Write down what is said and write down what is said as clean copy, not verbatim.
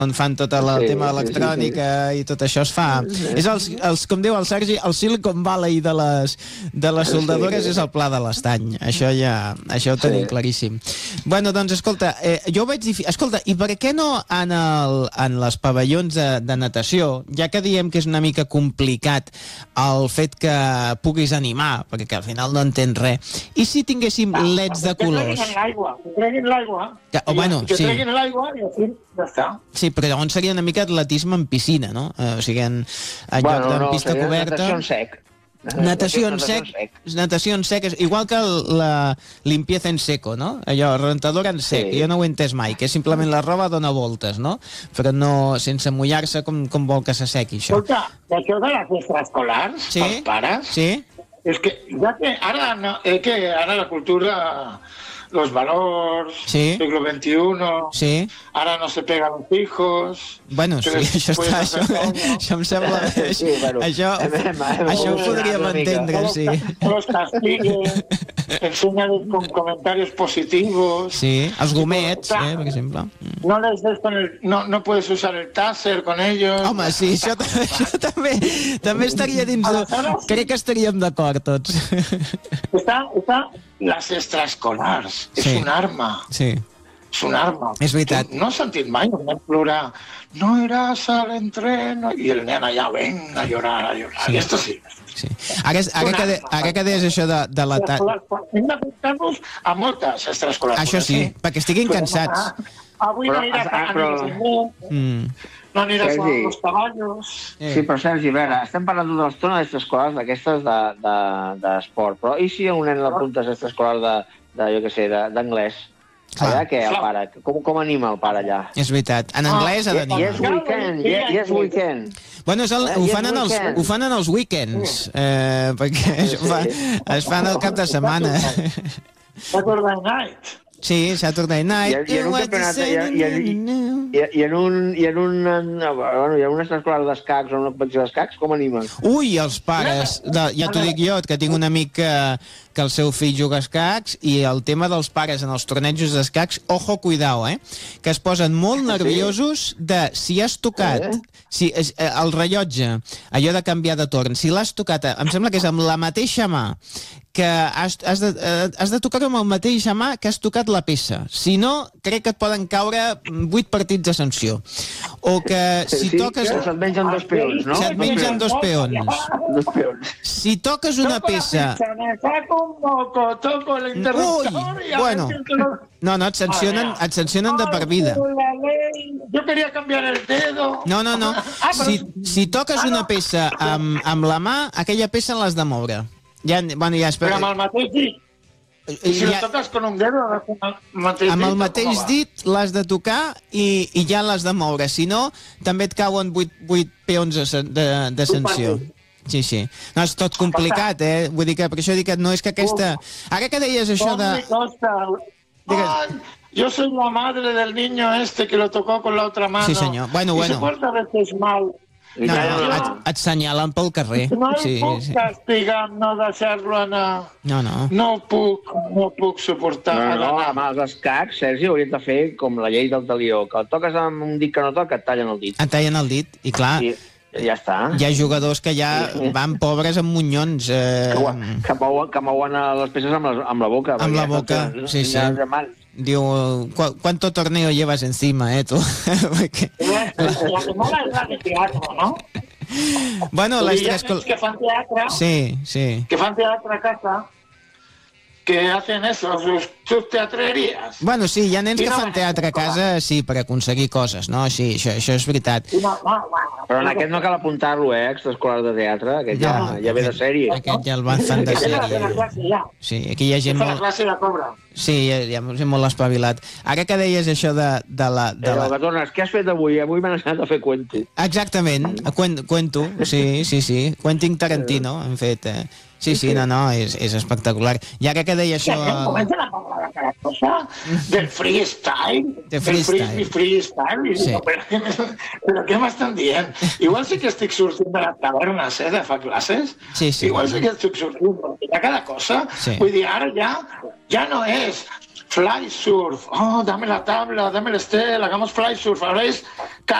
on fan tot el tema electrònica i tot això es fa. És com diu el Sergi, el Silicon Valley de les soldadores és el Pla de l'Estany. Això ho tenim claríssim. Bueno, doncs, escolta, jo vaig dir... Escolta, i per què no en les pavellons de natació, ja que diem que és una mica complicat el fet que puguis animar, perquè al final no entens res, i si tinguéssim leds de colors? Que treguin l'aigua. Que treguin l'aigua i així ja està. Sí, però llavors seria una mica atletisme en piscina, no? O sigui, en lloc de pista coberta... Natació en sec. Natació en sec, igual que la limpieza en seco, no? Allò, rentadora en sec, jo no ho he entès mai, que simplement la roba dona voltes, no? Però no sense mullar-se com vol que s'assequi, això. Escolta, això de les extraescolars, pels pares, és que ja que ara la cultura... los valores, siglo XXI, ara no se pegan los hijos... Bueno, sí, això em sembla... Això ho podríem entendre, sí. Los castiguen, enseñan con comentarios positivos... Sí, els gomets, per exemple. No les des con el... No puedes usar el taser con ellos... Home, sí, això també estaria dins... Crec que estaríem d'acord, tots. Està les extraescolars. És un arma. Sí. És un arma. És veritat. No he sentit mai un nen plorar. No iràs a l'entreno. I el nen allà, ven a llorar. I esto sí. Ara que deies això de la... Hem d'apuntar-nos a moltes extraescolars. Això sí, perquè estiguin cansats. Avui no aniràs a no aniràs a los caballos... Sí, però Sergi, a veure, estem parlant tota l'estona d'extraescolars d'aquestes d'esport, però i si a un nen l'apuntes a extraescolar jo què sé, d'anglès? Allà què, el pare? Com anima el pare allà? És veritat, en anglès ha d'animar. Yes, weekend. Bueno, ho fan en els weekends, perquè es fan el cap de setmana. Saturday night. Sí, Saturday Night. I en un campionat, i en un extraescolar d'escacs o una competició d'escacs, com animen? Ui, els pares, ja t'ho dic jo, que tinc un amic que el seu fill juga a escacs, i el tema dels pares en els tornejos d'escacs, ojo, cuidao, que es posen molt nerviosos de si has tocat, el rellotge, allò de canviar de torn, si l'has tocat, em sembla que és amb la mateixa mà, que has de tocar amb la mateixa mà que has tocat la peça. Si no, crec que et poden caure 8 partits de sanció. O que si toques... Se't mengen 2 peons, no? Se't mengen 2 peons. Si toques una peça... Toco l'interruptor i... Bueno, no, et sancionen de per vida. Jo queria canviar el dedo. No. Si toques una peça amb la mà, aquella peça l'has de moure. Però amb el mateix dit. I si la toques con un dedo, amb el mateix dit l'has de tocar i ja l'has de moure. Si no, també et cauen 8 peons de sanció. Sí. No, és tot complicat, Vull dir que per això dic que no és que aquesta... Ara que deies això de... Yo soy la madre del niño que lo tocó con la otra mano. Sí, senyor. Bueno. Y se porta a veces mal. No, et senyalen pel carrer. No puc castigar, no deixar-lo anar. No puc suportar. No, amb els escacs, Sergi, hauries de fer com la llei del talió, que el toques amb un dit que no toca, et tallen el dit. Et tallen el dit, i clar... Ja està. Hi ha jugadors que ja van pobres amb monyons. Que mouen les peces amb la boca. Amb la boca, sí. Diu, ¿cuánto torneo llevas encima, tu? La que mola és la de teatre, ¿no? Bueno, les tres... que fan teatre. Sí. Que fan teatre a casa. Que hacen eso, sus teatrerías. Bueno, sí, hi ha nens que fan teatre a casa, sí, per aconseguir coses, no? Sí, això és veritat. Però en aquest no cal apuntar-lo, extraescolar de teatre, aquest ja ve de sèrie. Aquest ja el van fan de sèrie. Sí, aquí hi ha gent molt... la classe de cobra. Sí, hi ha gent molt espavilat. Ara que deies això de la... Gatornes, què has fet avui? Avui m'han anat a fer cuento. Exactament, cuento, sí. Quentin Tarantino, han fet... Sí, és espectacular. Ja que deia això... Comença a parlar de cada cosa, del freestyle, del freestyle, sí. Però què m'estan dient? Igual sí que estic sortint de les tavernes, de fa classes, igual sí que estic sortint, perquè hi ha cada cosa, vull dir, ara ja no és fly surf, dame la tabla, dame el estel, hagamos fly surf, ahora es